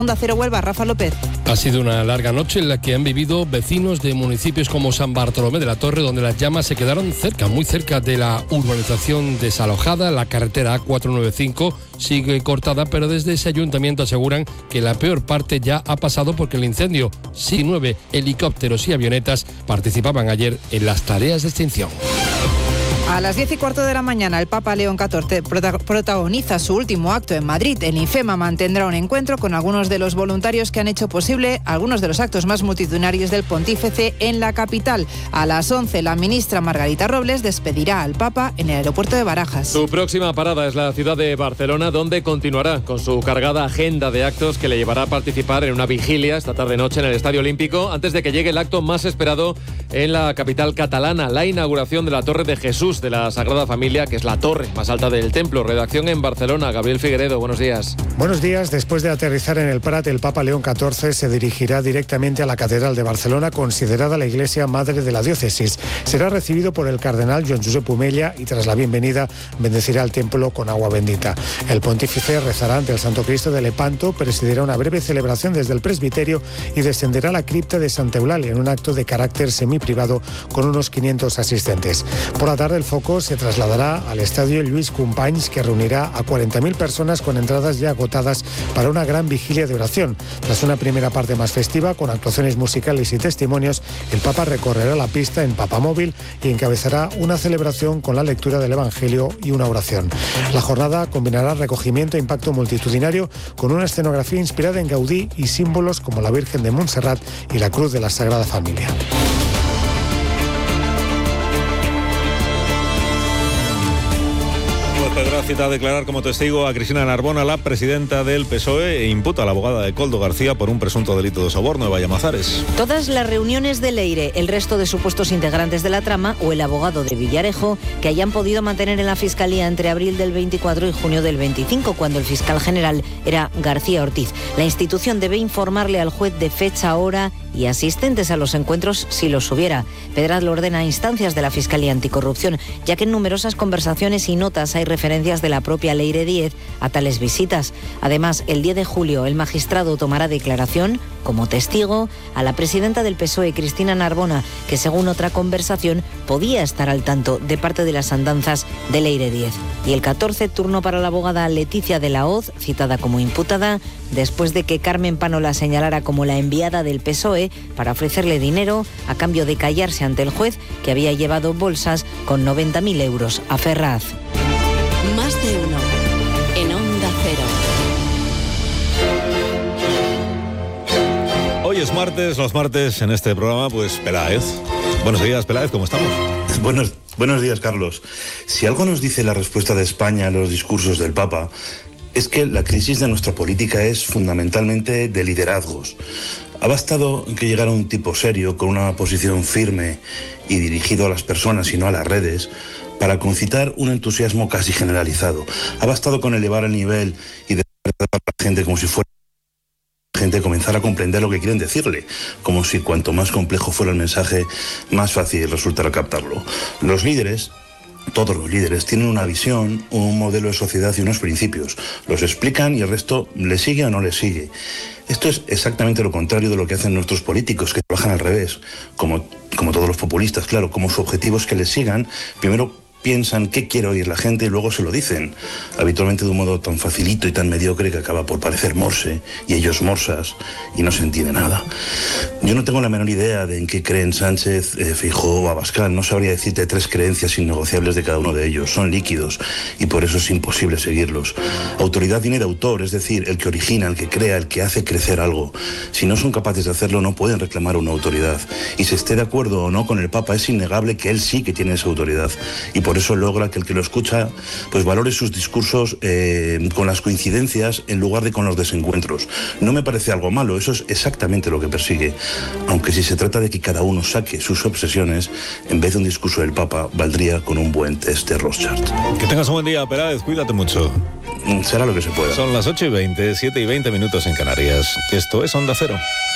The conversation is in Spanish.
Onda Cero Huelva, Rafa López. Ha sido una larga noche en la que han vivido vecinos de municipios como San Bartolomé de la Torre, donde las llamas se quedaron muy cerca de la urbanización desalojada. La carretera A495 sigue cortada, pero desde ese ayuntamiento aseguran que la peor parte ya ha pasado porque el incendio, sí, 9 helicópteros y avionetas participaban ayer en las tareas de extinción. A las 10:15 de la mañana, el Papa León XIV protagoniza su último acto en Madrid. En IFEMA mantendrá un encuentro con algunos de los voluntarios que han hecho posible algunos de los actos más multitudinarios del pontífice en la capital. A las 11, la ministra Margarita Robles despedirá al Papa en el aeropuerto de Barajas. Su próxima parada es la ciudad de Barcelona, donde continuará con su cargada agenda de actos que le llevará a participar en una vigilia esta tarde-noche en el Estadio Olímpico, antes de que llegue el acto más esperado en la capital catalana, la inauguración de la Torre de Jesús de la Sagrada Familia, que es la torre más alta del templo. Redacción en Barcelona, Gabriel Figueredo, buenos días. Buenos días. Después de aterrizar en el Prat, el Papa León XIV se dirigirá directamente a la Catedral de Barcelona, considerada la iglesia madre de la diócesis. Será recibido por el cardenal Joan Josep Omella y tras la bienvenida bendecirá el templo con agua bendita. El pontífice rezará ante el Santo Cristo de Lepanto, presidirá una breve celebración desde el presbiterio y descenderá a la cripta de Santa Eulalia en un acto de carácter semiprivado con unos 500 asistentes. Por la tarde, el foco se trasladará al estadio Lluís Companys, que reunirá a 40.000 personas con entradas ya agotadas para una gran vigilia de oración. Tras una primera parte más festiva, con actuaciones musicales y testimonios, el Papa recorrerá la pista en Papamóvil y encabezará una celebración con la lectura del Evangelio y una oración. La jornada combinará recogimiento e impacto multitudinario con una escenografía inspirada en Gaudí y símbolos como la Virgen de Montserrat y la Cruz de la Sagrada Familia. Pedro cita a declarar como testigo a Cristina Narbona, la presidenta del PSOE, e imputa a la abogada de Koldo García por un presunto delito de soborno de Vallamazares. Todas las reuniones de Leire, el resto de supuestos integrantes de la trama o el abogado de Villarejo que hayan podido mantener en la Fiscalía entre abril del 24 y junio del 25, cuando el fiscal general era García Ortiz. La institución debe informarle al juez de fecha, hora y asistentes a los encuentros si los hubiera. Pedraz lo ordena a instancias de la Fiscalía Anticorrupción, ya que en numerosas conversaciones y notas hay referencias de la propia Leire Díez a tales visitas. Además, el 10 de julio el magistrado tomará declaración como testigo a la presidenta del PSOE, Cristina Narbona, que según otra conversación podía estar al tanto de parte de las andanzas de Leire Díez. Y el 14, turno para la abogada Leticia de la Hoz, citada como imputada, después de que Carmen Pano la señalara como la enviada del PSOE para ofrecerle dinero a cambio de callarse ante el juez, que había llevado bolsas con 90.000 euros a Ferraz. Más de uno en Onda Cero. Hoy es martes, los martes en este programa, pues Peláez. Buenos días, Peláez, ¿cómo estamos? Buenos días, Carlos. Si algo nos dice la respuesta de España a los discursos del Papa, es que la crisis de nuestra política es fundamentalmente de liderazgos. Ha bastado que llegara un tipo serio, con una posición firme y dirigido a las personas y no a las redes, para concitar un entusiasmo casi generalizado. Ha bastado con elevar el nivel y de tratar a la gente como si fuera gente comenzar a comprender lo que quieren decirle, como si cuanto más complejo fuera el mensaje, más fácil resultara captarlo. Los líderes, todos los líderes, tienen una visión, un modelo de sociedad y unos principios. Los explican y el resto le sigue o no le sigue. Esto es exactamente lo contrario de lo que hacen nuestros políticos, que trabajan al revés, como todos los populistas, claro, como su objetivo es que les sigan. Primero piensan qué quiere oír la gente y luego se lo dicen, habitualmente de un modo tan facilito y tan mediocre que acaba por parecer morse, y ellos morsas, y no se entiende nada. Yo no tengo la menor idea de en qué creen Sánchez, Feijóo o Abascal. No sabría decirte 3 creencias innegociables de cada uno de ellos. Son líquidos y por eso es imposible seguirlos. Autoridad viene de autor, es decir, el que origina, el que crea, el que hace crecer algo. Si no son capaces de hacerlo, no pueden reclamar una autoridad. Y si esté de acuerdo o no con el Papa, es innegable que él sí que tiene esa autoridad. Y por eso logra que el que lo escucha pues valore sus discursos con las coincidencias en lugar de con los desencuentros. No me parece algo malo, eso es exactamente lo que persigue. Aunque si se trata de que cada uno saque sus obsesiones, en vez de un discurso del Papa, valdría con un buen test de Rorschach. Que tengas un buen día, Peláez, cuídate mucho. Será lo que se pueda. Son las 8:20, 7:20 minutos en Canarias. Esto es Onda Cero.